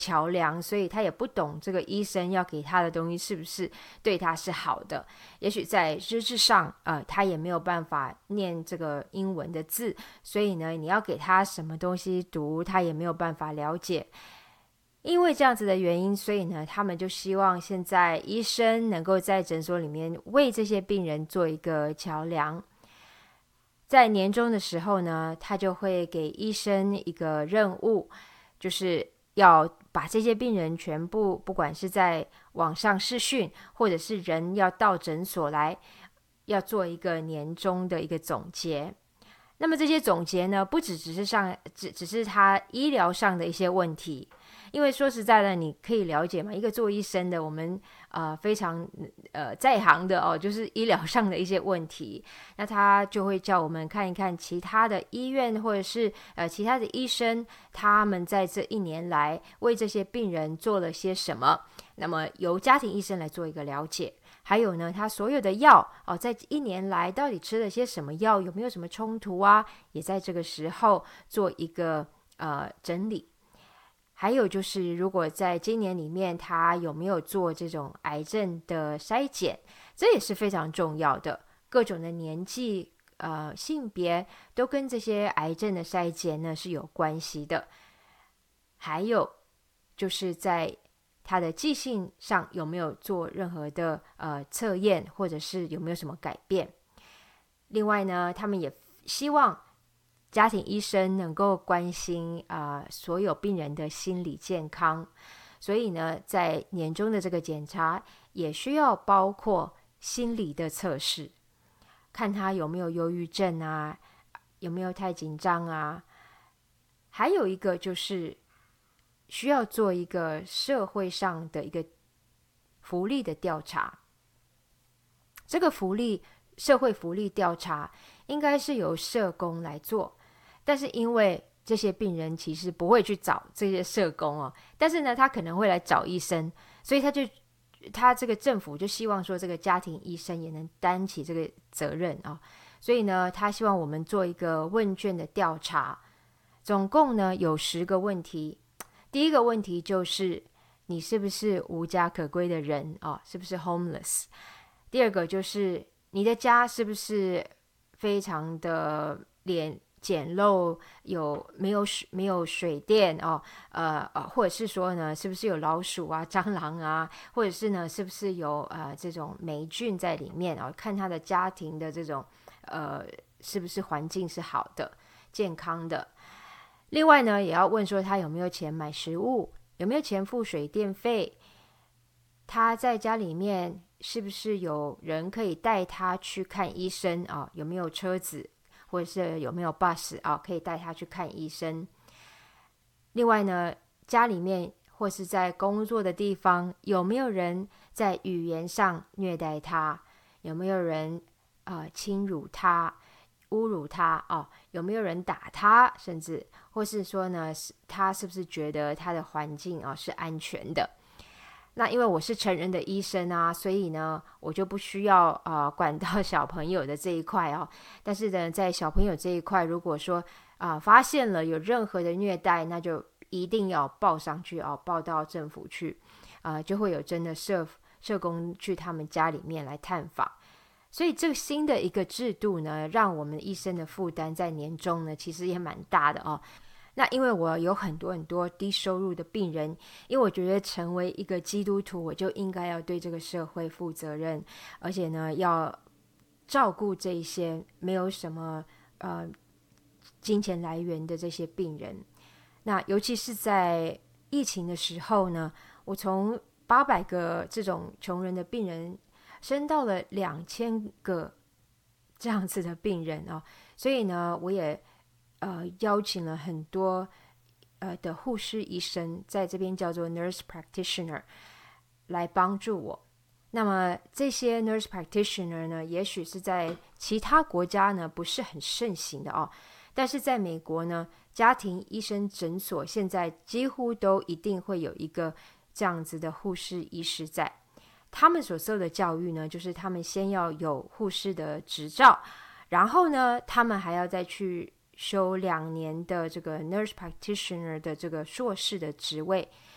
桥梁，所以他也不懂这个医生要给他的东西是不是对他是好的。也许在知识上，他也没有办法念这个英文的字，所以呢，你要给他什么东西读，他也没有办法了解。因为这样子的原因，所以呢，他们就希望现在医生能够在诊所里面为这些病人做一个桥梁。在年终的时候呢，他就会给医生一个任务，就是要把这些病人全部，不管是在网上视讯，或者是人要到诊所来，要做一个年终的一个总结。那么这些总结呢，不只是他医疗上的一些问题，因为说实在的，你可以了解嘛，一个做医生的，我们非常在行的哦，就是医疗上的一些问题，那他就会叫我们看一看其他的医院或者是其他的医生，他们在这一年来为这些病人做了些什么，那么由家庭医生来做一个了解。还有呢，他所有的药在一年来到底吃了些什么药，有没有什么冲突啊？也在这个时候做一个整理。还有就是，如果在今年里面他有没有做这种癌症的筛检，这也是非常重要的。各种的年纪、性别都跟这些癌症的筛检呢是有关系的。还有就是在他的记性上有没有做任何的测验，或者是有没有什么改变。另外呢，他们也希望家庭医生能够关心所有病人的心理健康，所以呢，在年终的这个检查也需要包括心理的测试，看他有没有忧郁症啊，有没有太紧张啊。还有一个就是需要做一个社会上的一个福利的调查。这个社会福利调查应该是由社工来做，但是因为这些病人其实不会去找这些社工哦，但是呢，他可能会来找医生，所以他这个政府就希望说，这个家庭医生也能担起这个责任啊。所以呢，他希望我们做一个问卷的调查，总共呢有10个问题。第一个问题就是你是不是无家可归的人啊？是不是 homeless？ 第二个就是你的家是不是非常的简陋，没有水电哦？或者是说呢，是不是有老鼠啊、蟑螂啊？或者是呢，是不是有这种霉菌在里面啊？看他的家庭的这种是不是环境是好的、健康的。另外呢，也要问说他有没有钱买食物，有没有钱付水电费，他在家里面是不是有人可以带他去看医生啊？有没有车子，或者是有没有 bus 啊，可以带他去看医生。另外呢，家里面或是在工作的地方，有没有人在语言上虐待他？有没有人侵辱他、侮辱他啊？有没有人打他？甚至或是说呢，他是不是觉得他的环境是安全的？那因为我是成人的医生啊，所以呢，我就不需要管到小朋友的这一块哦。但是呢，在小朋友这一块，如果说发现了有任何的虐待，那就一定要报上去哦，报到政府去，就会有真的社工去他们家里面来探访。所以这个新的一个制度呢，让我们医生的负担在年终呢，其实也蛮大的哦。那因为我有很多很多低收入的病人，因为我觉得成为一个基督徒，我就应该要对这个社会负责任，而且呢，要照顾这一些没有什么金钱来源的这些病人。那尤其是在疫情的时候呢，我从800个这种穷人的病人升到了2000个这样子的病人哦，所以呢，我也邀请了很多的护士医生，在这边叫做 nurse practitioner 来帮助我。那么这些 nurse practitioner 呢，也许是在其他国家呢不是很盛行的哦，但是在美国呢，家庭医生诊所现在几乎都一定会有一个这样子的护士医师在。他们所受的教育呢，就是他们先要有护士的执照，然后呢，他们还要再去修2年的这个 nurse practitioner 的这个硕士的职位，